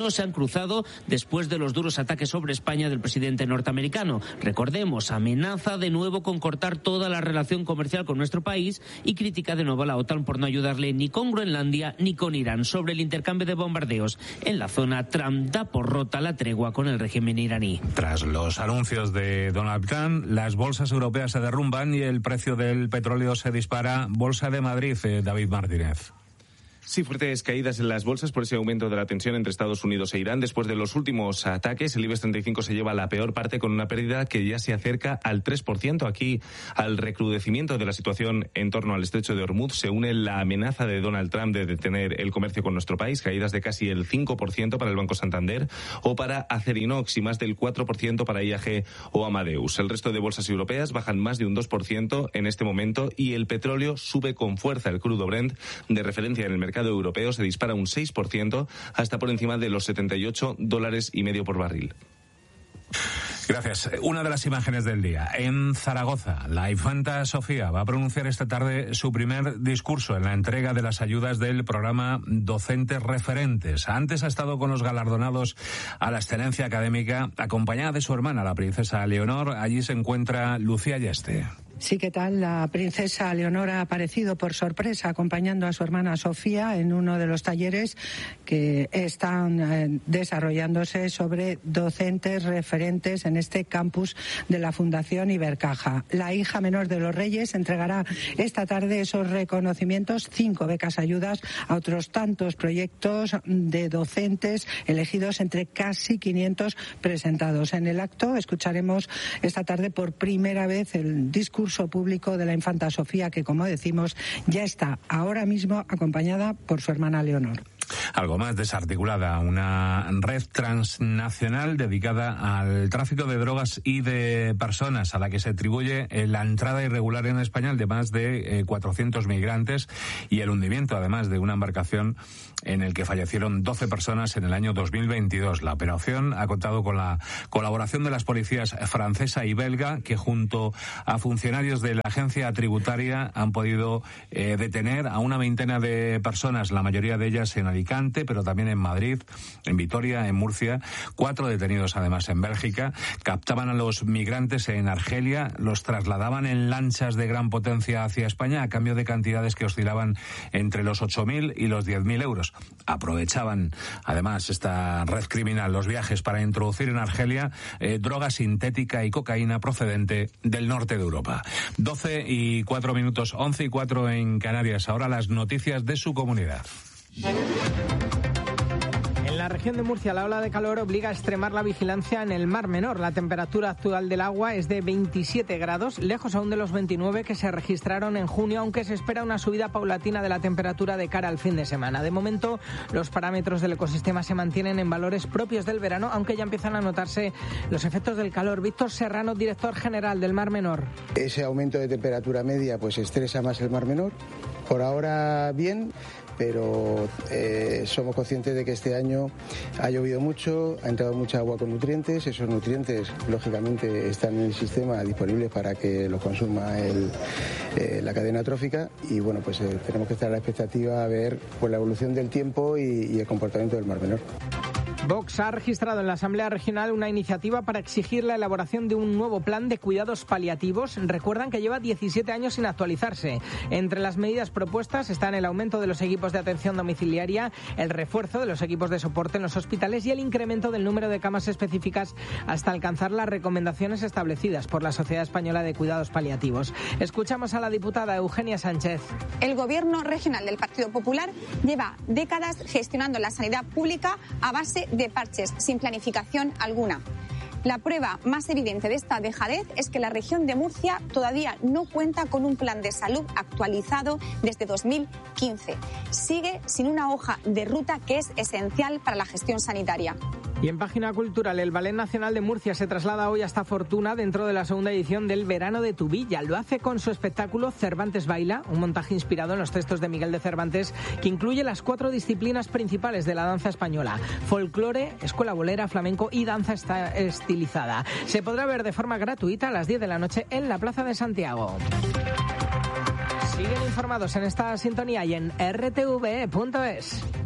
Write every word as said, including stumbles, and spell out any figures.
no se han cruzado después de los duros ataques sobre España del presidente norteamericano. Recordemos, amenaza de nuevo con cortar toda la relación comercial con nuestro país y critica de nuevo a la OTAN por no ayudarle ni con Groenlandia ni con Irán. Sobre el intercambio de bombardeos en la zona, Trump da por rota la tregua con el régimen iraní. Tras los anuncios de Donald Trump, las bolsas europeas se derrumban y el precio del petróleo se dispara. Bolsa de Madrid, eh, David Martínez. Sí, fuertes caídas en las bolsas por ese aumento de la tensión entre Estados Unidos e Irán. Después de los últimos ataques, el IBEX treinta y cinco se lleva la peor parte con una pérdida que ya se acerca al tres por ciento. Aquí, al recrudecimiento de la situación en torno al estrecho de Hormuz, se une la amenaza de Donald Trump de detener el comercio con nuestro país, caídas de casi el cinco por ciento para el Banco Santander o para Acerinox y más del cuatro por ciento para I A G o Amadeus. El resto de bolsas europeas bajan más de un dos por ciento en este momento y el petróleo sube con fuerza. El crudo Brent, de referencia en el mercado europeo, se dispara un seis por ciento hasta por encima de los setenta y ocho dólares y medio por barril. Gracias. Una de las imágenes del día. En Zaragoza, la infanta Sofía va a pronunciar esta tarde su primer discurso en la entrega de las ayudas del programa Docentes Referentes. Antes ha estado con los galardonados a la excelencia académica, acompañada de su hermana, la princesa Leonor. Allí se encuentra Lucía Yeste. Sí, ¿qué tal? La princesa Leonor ha aparecido por sorpresa acompañando a su hermana Sofía en uno de los talleres que están eh, desarrollándose sobre docentes referentes en este campus de la Fundación Ibercaja. La hija menor de los Reyes entregará esta tarde esos reconocimientos, cinco becas ayudas a otros tantos proyectos de docentes elegidos entre casi quinientos presentados. En el acto escucharemos esta tarde por primera vez el discurso público de la infanta Sofía, que, como decimos, ya está ahora mismo acompañada por su hermana Leonor. Algo más desarticulada, una red transnacional dedicada al tráfico de drogas y de personas, a la que se atribuye la entrada irregular en España de más de eh, cuatrocientos migrantes y el hundimiento, además, de una embarcación en el que fallecieron doce personas en el año dos mil veintidós. La operación ha contado con la colaboración de las policías francesa y belga, que junto a funcionarios de la agencia tributaria han podido eh, detener a una veintena de personas, la mayoría de ellas en Alicante, pero también en Madrid, en Vitoria, en Murcia. Cuatro detenidos además en Bélgica. Captaban a los migrantes en Argelia, los trasladaban en lanchas de gran potencia hacia España a cambio de cantidades que oscilaban entre los ocho mil y los diez mil euros. Aprovechaban además esta red criminal los viajes para introducir en Argelia eh, droga sintética y cocaína procedente del norte de Europa. doce y cuatro minutos, once y cuatro en Canarias. Ahora las noticias de su comunidad. En la región de Murcia, la ola de calor obliga a extremar la vigilancia en el Mar Menor. La temperatura actual del agua es de veintisiete grados, lejos aún de los veintinueve que se registraron en junio, aunque se espera una subida paulatina de la temperatura de cara al fin de semana. De momento, los parámetros del ecosistema se mantienen en valores propios del verano, aunque ya empiezan a notarse los efectos del calor. Víctor Serrano, director general del Mar Menor. Ese aumento de temperatura media pues estresa más el Mar Menor. Por ahora bien, pero eh, somos conscientes de que este año ha llovido mucho, ha entrado mucha agua con nutrientes. Esos nutrientes, lógicamente, están en el sistema disponibles para que los consuma el, eh, la cadena trófica y, bueno, pues eh, tenemos que estar a la expectativa a ver pues, la evolución del tiempo y, y el comportamiento del Mar Menor. Vox ha registrado en la Asamblea Regional una iniciativa para exigir la elaboración de un nuevo plan de cuidados paliativos. Recuerdan que lleva diecisiete años sin actualizarse. Entre las medidas propuestas están el aumento de los equipos de atención domiciliaria, el refuerzo de los equipos de soporte en los hospitales y el incremento del número de camas específicas hasta alcanzar las recomendaciones establecidas por la Sociedad Española de Cuidados Paliativos. Escuchamos a la diputada Eugenia Sánchez. El Gobierno regional del Partido Popular lleva décadas gestionando la sanidad pública a base de parches, sin planificación alguna. La prueba más evidente de esta dejadez es que la región de Murcia todavía no cuenta con un plan de salud actualizado desde dos mil quince. Sigue sin una hoja de ruta que es esencial para la gestión sanitaria. Y en página cultural, el Ballet Nacional de Murcia se traslada hoy hasta Fortuna dentro de la segunda edición del Verano de tu Villa. Lo hace con su espectáculo Cervantes Baila, un montaje inspirado en los textos de Miguel de Cervantes que incluye las cuatro disciplinas principales de la danza española: folclore, escuela bolera, flamenco y danza estilizada. Se podrá ver de forma gratuita a las diez de la noche en la Plaza de Santiago. Siguen informados en esta sintonía y en r t v punto es.